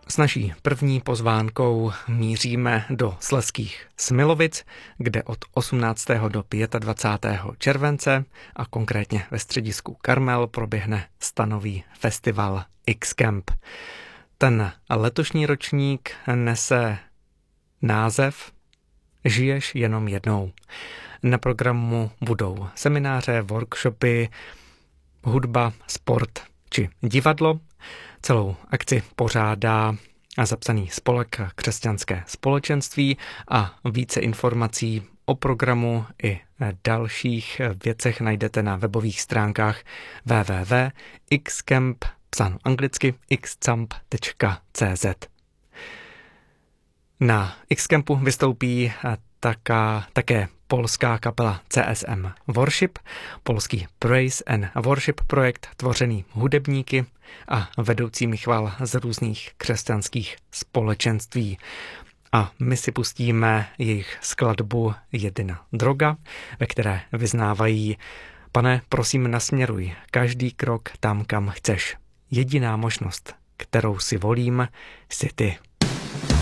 S naší první pozvánkou míříme do Slezských Smilovic, kde od 18. do 25. července a konkrétně ve středisku Karmel proběhne stanový festival X-Camp. Ten letošní ročník nese název Žiješ jenom jednou. Na programu budou semináře, workshopy, hudba, sport či divadlo. Celou akci pořádá zapsaný spolek Křesťanské společenství a více informací o programu i dalších věcech najdete na webových stránkách www.xcamp, psáno anglicky, xcamp.cz. Na X-Campu vystoupí také polská kapela CSM Worship, polský Praise and Worship projekt tvořený hudebníky a vedoucími chval z různých křesťanských společenství. A my si pustíme jejich skladbu Jedna droga, ve které vyznávají: Pane, prosím, nasměruj každý krok tam, kam chceš. Jediná možnost, kterou si volím, jsi ty.